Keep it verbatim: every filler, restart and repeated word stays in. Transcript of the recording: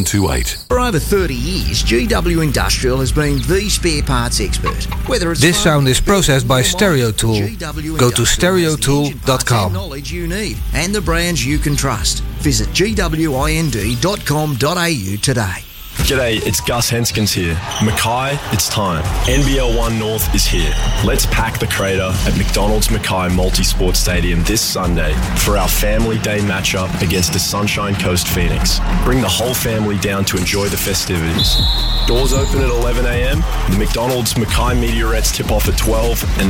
two eight. For over thirty years, G W Industrial has been the spare parts expert. Whether it's This sound is processed by Stereo Tool. Go to stereo tool dot com. knowledge you need and the brands you can trust. Visit G W I N D dot com dot A U today. G'day, it's Gus Henskins here. Mackay, it's time. N B L one North is here. Let's pack the crater at McDonald's Mackay Multisport Stadium this Sunday for our Family Day matchup against the Sunshine Coast Phoenix. Bring the whole family down to enjoy the festivities. Doors open at eleven a m. The McDonald's Mackay Meteorettes tip off at twelve and